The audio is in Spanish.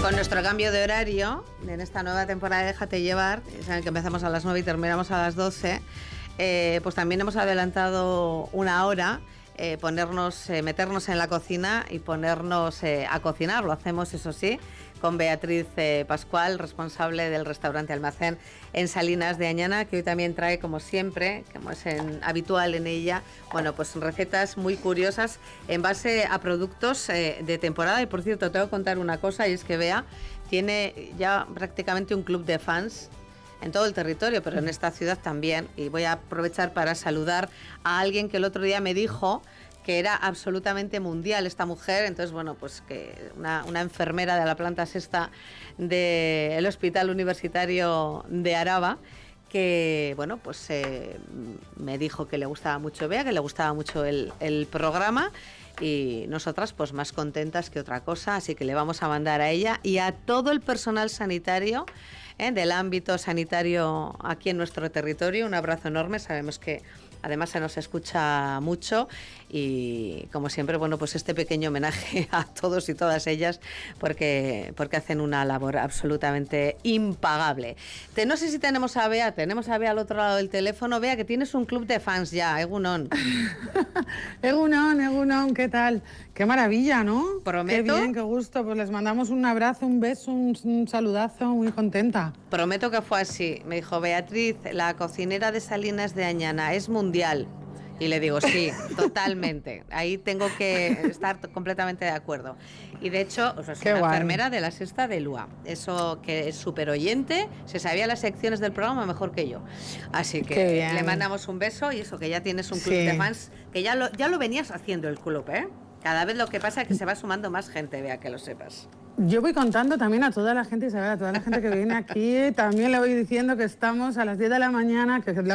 Con nuestro cambio de horario, en esta nueva temporada de Déjate Llevar, saben que empezamos a las 9 y terminamos a las 12, pues también hemos adelantado una hora, meternos en la cocina y ponernos a cocinar. Lo hacemos, eso sí, con Beatriz Pascual, responsable del restaurante Almacén en Salinas de Añana, que hoy también trae, como siempre, como es habitual en ella, bueno, pues recetas muy curiosas en base a productos de temporada. Y por cierto, tengo que contar una cosa, y es que Bea tiene ya prácticamente un club de fans en todo el territorio, pero en esta ciudad también. Y voy a aprovechar para saludar a alguien que el otro día me dijo que era absolutamente mundial esta mujer. Entonces, bueno, pues que una enfermera de la planta sexta del Hospital Universitario de Araba, que, bueno, pues me dijo que le gustaba mucho Bea, que le gustaba mucho el programa, y nosotras pues más contentas que otra cosa. Así que le vamos a mandar a ella y a todo el personal sanitario del ámbito sanitario aquí en nuestro territorio un abrazo enorme. Sabemos que además se nos escucha mucho y, como siempre, bueno, pues este pequeño homenaje a todos y todas ellas porque hacen una labor absolutamente impagable. No sé si tenemos a Bea al otro lado del teléfono. Bea, que tienes un club de fans ya, Egunon. Egunon, ¿qué tal? Qué maravilla, ¿no? Prometo. Qué bien, qué gusto. Pues les mandamos un abrazo, un beso, un saludazo, muy contenta. Prometo que fue así. Me dijo: Beatriz, la cocinera de Salinas de Añana es mundial. Y le digo, sí, totalmente. Ahí tengo que estar completamente de acuerdo. Y de hecho, o sea, es una enfermera de la sexta de Lua. Eso, que es súper oyente, se sabía las secciones del programa mejor que yo. Así que le mandamos un beso, y eso, que ya tienes un club de fans, que ya lo venías haciendo el club, ¿eh? Cada vez lo que pasa es que se va sumando más gente, Bea, que lo sepas. Yo voy contando también a toda la gente, Isabel, a toda la gente que viene aquí, también le voy diciendo que estamos a las 10 de la mañana, que